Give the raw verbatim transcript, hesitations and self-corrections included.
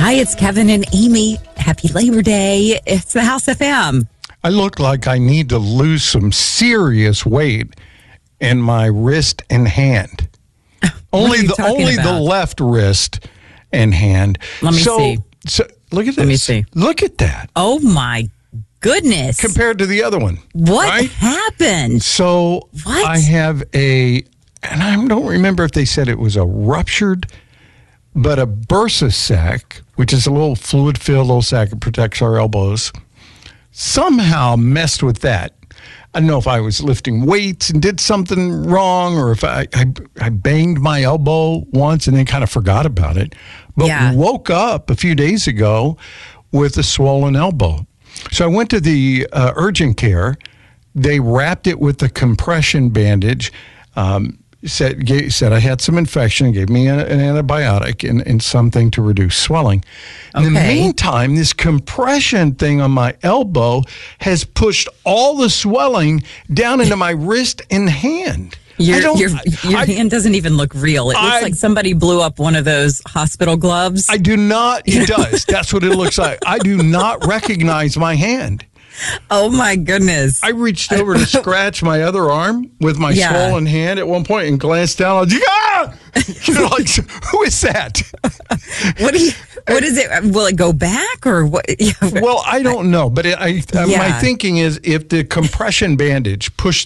Hi, it's Kevin and Amy. Happy Labor Day. It's the House F M. I look like I need to lose some serious weight in my wrist and hand. only the only about? the left wrist and hand. Let me so, see. So look at this. Let me see. Look at that. Oh my goodness. Compared to the other one. What right? happened? So What? I have a, and I don't remember if they said it was a ruptured, but a bursa sac, which is a little fluid-filled little sac that protects our elbows, somehow messed with that. I don't know if I was lifting weights and did something wrong, or if I, I, I banged my elbow once and then kind of forgot about it. But Yeah. woke up a few days ago with a swollen elbow. So I went to the uh, urgent care. They wrapped it with a compression bandage. Um, said gave, said I had some infection. Gave me a, an antibiotic and, and something to reduce swelling. In the Okay. meantime, this compression thing on my elbow has pushed all the swelling down into my wrist and hand. I Your, don't- your, your I- hand doesn't even look real. It looks I- like somebody blew up one of those hospital gloves. I do not. It does. That's what it looks like. I do not recognize my hand. oh my goodness. I reached over to scratch my other arm with my Yeah. swollen hand at one point and glanced down. I was like, ah! You're like, who is that? What do you, what is it? Will it go back or what? Well, I don't know. But it, I, uh, Yeah. my thinking is if the compression bandage pushed